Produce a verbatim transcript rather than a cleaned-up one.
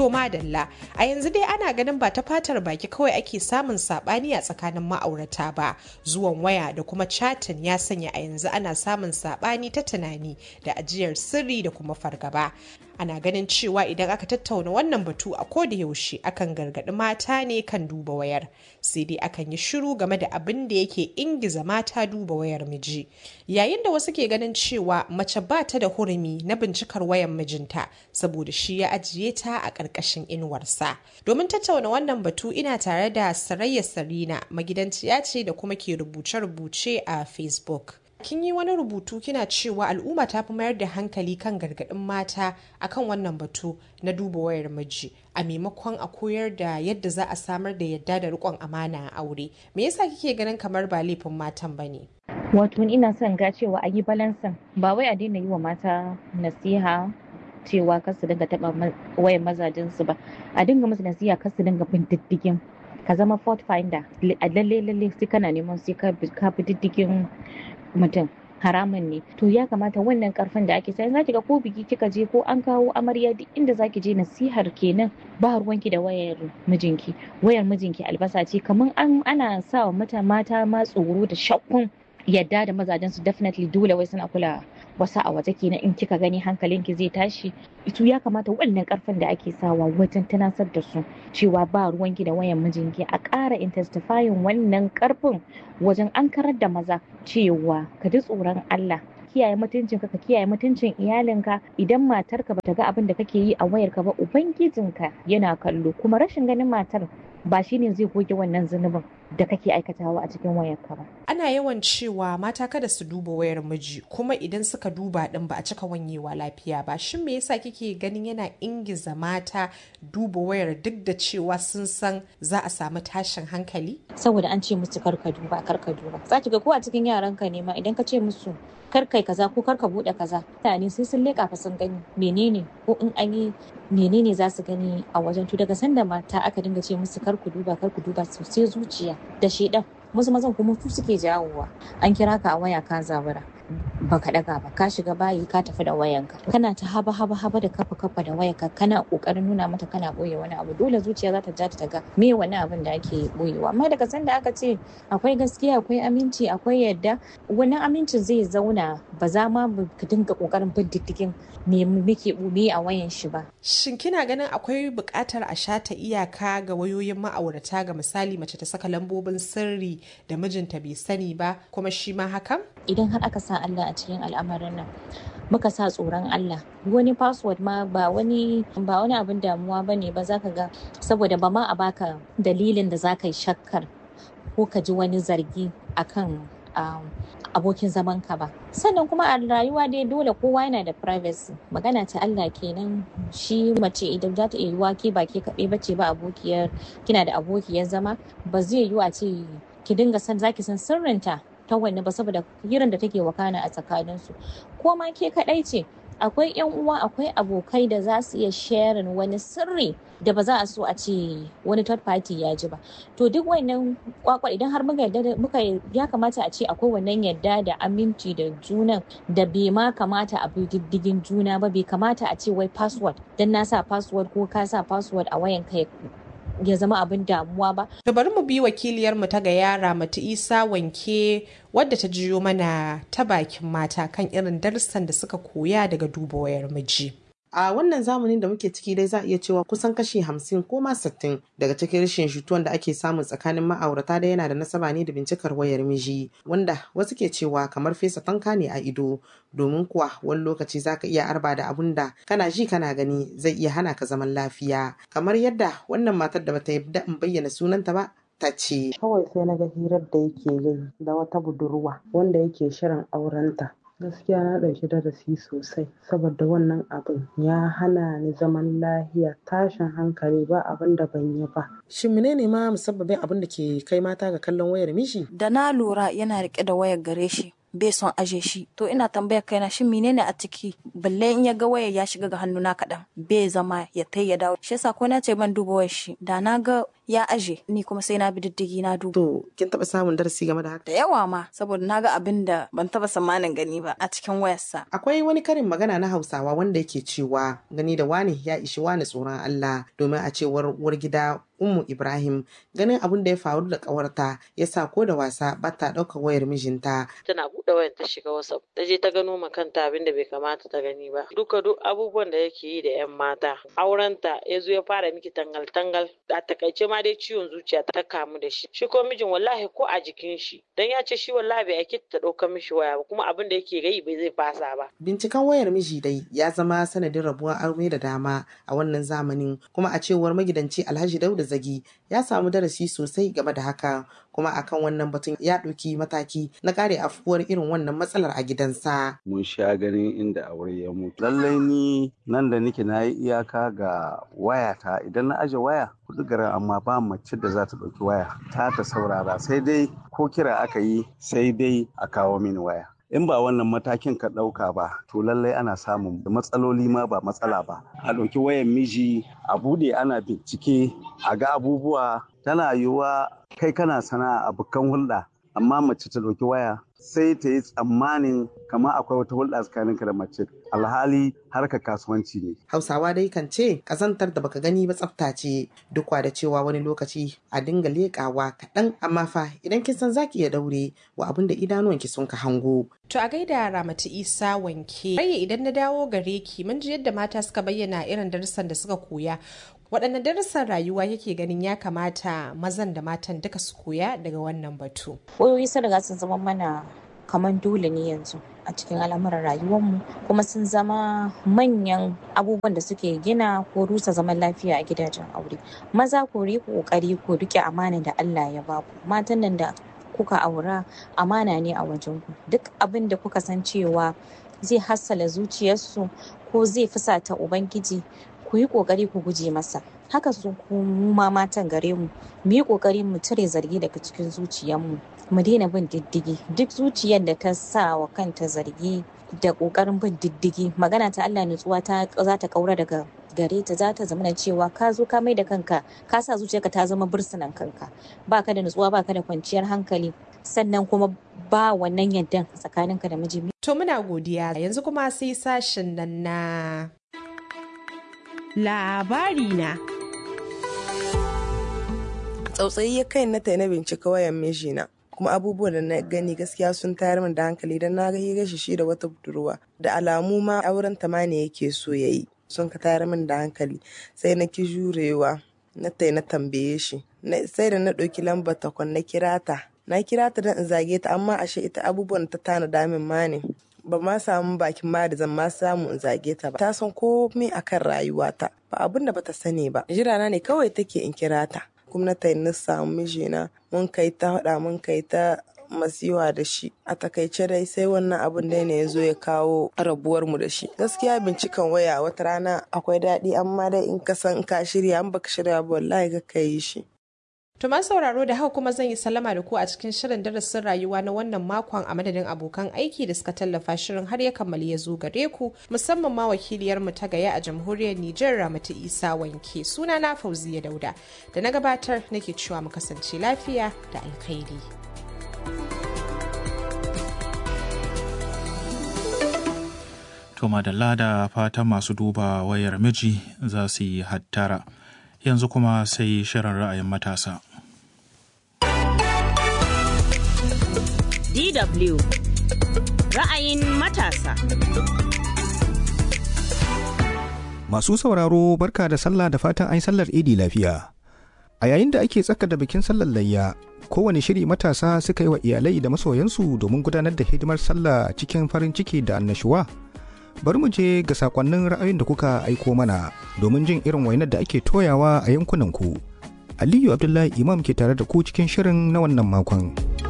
To madalla, a yanzu dai ana ganin ba ta fatar baki kawai ake samun sabani a tsakanin ma'aurata ba, zuwan waya da kuma chatin ya sanya a yanzu ana samun sabani ta tunani da ajiyar sirri da kuma fargaba. Ana ganin cewa idan aka tattauna wannan batu a koda yaushe akan gargaɗi mata ne kan duba wayar, sai dai akan yi shiru game da abin da yake ingiza mata duba wayar miji. Yayin da wasu ke ganin cewa mace ba ta da hurumi na bincikar wayar mijinta saboda shi ya ajiye ta a ƙarƙashin inuwarsa. Domin tattauna wannan batu ina tare da Sarayya Sarina, magidanciya ce da kuma ke rubuce-rubuce a Facebook. Kin yi wani rubutu kina cewa al'umma ta fi mayar da hankali kan gargaɗin mata akan wannan batu na duba wayar miji a maimakon a koyar da yadda za a samar da yadda da riƙon amana a aure. Me yasa kike ganin kamar ba laifin matan bane? Wato ina son ga cewa a yi balansan, ba wai a daina yi wa mata nasiha cewa kar su dinga taɓa wayar mazajensu ba, a dinga musu nasiha kar su dinga bin diddigin, ka zama fault finder, a lalle lalle sai kana neman sai ka bi diddigin mutum, haramun ne. To ya kamata wannan karfin da ake sai zaki ga ko biki kika je ko an kawo amarya duk inda zaki je nasihar kenan, ba ruwanki da wayar mijinki, wayar mijinki albasa ce, kamar an ana sa wa mata mata ma tsoro da shakkun yadda da mazajen su, definitely dole wai suna kula wasu a waje kenan, in kika gani hankalinki zai tashi. Ito ya kamata wannan karfin da ake sawa wajen tunasar da su cewa ba ruwanki da wayan mijinki, a ƙara intensifying wannan karfin wajen an karar da maza cewa ka ji tsoron Allah, kiyaye mutuncinka, ka kiyaye mutuncin iyalinka. Idan matarka bata ga abin da kake yi a wayarka ba, ubangijinka yana kallo, kuma rashin ganin matar ba shine zai goge wannan zunubin da kake aikatawa a cikin wayarka ba. Ana yawan cewa mata kada su duba wayar miji, kuma idan suka duba din ba a cika wanyewa lafiya ba. Shin me yasa kike ganin yana ingiza mata duba wayar duk da cewa sun san za a samu tashin hankali? Saboda an ce musu karka duba karka duba. Za ki ga ko a cikin yaranka ne ma idan ka ce musu kar kai kaza ko kar ka bude kaza, mutane sai sun leka fa sun gani menene, ko in an yi menene za su gani a wajen. To daga sanda mata aka dinga ce musu kar ku duba kar ku duba, sosai zuciya da shedan musu mazan kuma su suke jawowa. An kira ka a waya ka zabura baka daga ba, ka shiga bayi ka tafi da wayanka, kana ta haba haba haba da kafa kafa da wayarka, kana kokarin nuna mata kana boye wani abu, dole zuciya za ta ja ta ga me wani abin da ake boyewa. Amma daga sanda aka ce akwai gaskiya akwai aminci akwai yadda, wannan amincin zai zauna, ba za ma ka dinga kokarin bin diddigin me muke me a wayan shi ba. Shin kina ganin akwai buƙatar a shata iyaka ga wayoyin ma'aurata, ga misali mace ta saka lambobin sirri da mijinta bai sani ba kuma shi ma hakan? Idan har aka sa Allah a cikin al'amarin nan, muka sa tsoron Allah, wani password ma ba wani ba wani abin damuwa bane ba, zaka ga saboda ba ma a baka dalilin da zaka yi shakkar ko ka ji wani zargi akan um, abokin zaman ka ba. Sannan kuma a rayuwa dai dole kowa yana da privacy, magana ta Allah kenan. Shi mace idan za ta iya yiwa ke ba ke kaɗai bace ba abokiyar kina da abokiyar zama, ba zai yiwu a ce ki dinga san zaki san sirrinta ta wanne ba, saboda hirar da take wakana a tsakaninsu. Ko ma ke kaɗai ce, akwai yan uwa akwai abokai da za su iya sharing wani sirri da ba za a so a ce wani third party ya ji ba. To duk wannan kwakwa idan har muka yadda muka ya kamata a ce akwai wannan yadda da aminci da juna, da bai ma kamata a bi diddigin juna ba. Bai kamata a ce wai password dan na sa password ko ka sa password a wayan kai ya zama abin damuwa ba. To bari mu bi wakiliyar mu ta ga yara mata Isa Wanke, wadda ta jiyo mana ta bakin mata kan irin darussan da suka koya daga duba wayar miji. A wannan zamanin da muke ciki dai za a iya cewa kusan kashi hamsin ko ma sittin daga cikin rashin jituwan da ake samu tsakanin ma'aurata da yana da nasaba ne da bincikar wayar miji, wanda wasu ke cewa kamar fesa fanka ne a ido, domin kuwa wani lokaci za ka iya arba da abun da kana ji kana gani zai iya hana ka zaman lafiya. Kamar yadda wannan matar da bata yarda in bayyana sunanta ba ta ce. Kawai sai na ga hirar da yake yi da wata budurwa wanda yake shirin aurenta. Gaskiya na ɗauki darasi sosai, saboda wannan abin ya hana ni zaman lafiya, tashin hankali ba abin da ban yi ba. Shin menene ma musabbabin abin da ke kai mata ga kallon wayar miji? Da na lura yana rike da wayar gare shi, bai son aje shi, to ina tambayar kaina shin menene a ciki, balle in ya ga wayar ya shiga ga hannuna kaɗan bai zama ya tai ya dawo. Shi yasa ko na ce ban duba wayar shi, da na ga ya aje ni kuma sai na bi diddigi na duba. To kin taba samun darasi game da haka? Da yawa ma saboda na ga abin da ban taba tsammanin gani ba a cikin wayarsa. Akwai wani karin magana na Hausawa wanda yake cewa gani da wani ya ishi wani tsoron Allah, domin a cewar uwar gida Ummu Ibrahim ganin abin da ya faru da kawarta ya sa ko da wasa ba ta ɗaukar wayar mijinta. Tana buɗe wayar ta shiga WhatsApp ta je ta gano ma kanta abin da bai kamata ta gani ba. Duka duk abubuwan da yake yi da 'yan mata. Aurenta ya zo ya fara miki tangal-tangal, a takaice ma dai ciwon zuciya ta kamu da shi. Shi ko mijin wallahi ko a jikin shi dan ya ce shi wallahi bai aiki ta ɗaukar mishi waya ba, kuma abin da yake gai bai zai fasa ba. Binciken wayar miji dai ya zama sanadin rabuwar aure da dama a wannan zamanin, kuma a cewar magidanci Alhaji Dauda Zagi ya samu darasi sosai game da haka, kuma akan wannan batun ya ɗauki mataki na kare afuwar irin wannan matsalar a gidansa. Mun sha ganin inda aure ya mutu. Lallai ni nan da nake na yi iyaka ga wayata, idan na aje waya kudu garin, amma ba mace da za ta ɗauki waya ta ta saurara, sai dai ko kira aka yi sai dai a kawo mini waya. In ba wannan matakin ka ɗauka ba, to lallai ana samun matsaloli ma ba matsala ba. A ɗauki wayan miji a buɗe ana bincike a ga abubuwa, tana yiwuwa kai kana sana'a abokan hulɗa, amma mace ta ɗauki waya sai ta yi tsammanin kama akwai wata hulɗa tsakaninka da mace, alhali harka kasuwanci ne. Hausawa dai kan ce ƙazantar da baka gani ba tsafta ce, duk da cewa wani lokaci a dinga leƙawa kaɗan, amma fa idan kin san zaki iya daure wa abin da idanuwanki sun ka hango. To a gaida Ramatu Isa Wanke. Raye idan na dawo gare ki, mun ji yadda mata suka bayyana irin darussan da suka koya. Waɗanne darussan rayuwa yake ganin ya kamata mazan da matan duka su koya daga wannan batu? Wayoyi sun riga sun zama mana kamar dole ne yanzu a cikin al'amuran rayuwarmu, kuma sun zama manyan abubuwan da suke gina ko rusa zaman lafiya a gidajen aure. Maza ku yi kokari ku rike amana da Allah ya baku. Matan nan da kuka aura amana ne a wajen ku. Duk abin da kuka san cewa zai hassala zuciyarsu ko zai fusata Ubangiji, ku yi kokari ku guje masa. Haka su kuma matan gare mu, mu yi kokari mu cire zargi daga cikin zuciyarmu, mu daina bin diddigi. Duk zuciyar da ta sa wa kanta zargi da kokarin bin diddigi, magana ta Allah nutsuwa ta za ta kaura daga gare ta, za ta zama cewa ka zo ka mai da kanka, ka sa zuciyarka ta zama bursunan kanka, baka da nutsuwa, baka da kwanciyar hankali, sannan kuma ba wannan yaddan tsakaninka da miji. To muna godiya. Yanzu kuma sai sashin nan na labari na. Tsautsayi ya kai na ta na bincika wayan mijina, kuma abubuwan da na gani gaskiya sun tayar min da hankali, don na ga hira shi shi da wata budurwa, da alamu ma auren ta ma ne yake so yayi, sun ka tayar min da hankali. Sai na ki jurewa na ta na tambaye shi, sai da na ɗauki lambar takwan na kira ta na kira ta don in zage ta, amma ashe ita abubuwan ta tana damin ma ne, ba ma samu bakin ma da zan ma samu in zage ta ba. Ta san komai akan rayuwata, ba abin da bata sani ba, jirana ne kawai take in kira ta. Kuma na tayi na samu mijina, mun kai ta hada mun kai ta masiwa da shi. A takaice dai sai wannan abun dai ne ya zo ya kawo rabuwar mu da shi. Gaskiya bincikan waya wata rana akwai daɗi, amma dai in ka san ka shirya, an baka shirya ba wallahi ka kai shi. To ma sauraro, da haka kuma zan yi sallama da ku a cikin shirin darasin rayuwa na wannan makon, a madadin abokan aiki da suka tallafa shirin har ya kammali ya zo gare ku, musamman ma wakiliyar mu ta gaya a jamhuriyar Nijar Ramatu Isa Wanke. Suna na Fauziya Dauda da na gabatar nake cewa mu kasance lafiya da alkhairi. To madalla, da fatan masu duba wayar miji za su yi hattara. Yanzu kuma sai shirin ra'ayin matasa. D W Ra'ayin matasa. Masu sauraro, barka da sallah, da fatan an yi sallar Idi lafiya. A yayin da ake tsaka da bikin sallar layya, kowane shiri matasa suka yi wa iyalai da masoyansu domin gudanar da hidimar sallah cikin farin ciki da annashuwa. Bari mu je ga sakonnin ra'ayin da kuka aiko mana domin jin irin wainar da ake toyawa a yankunanku. Aliyu Abdullahi Imam ke tare da ku cikin shirin na wannan makon.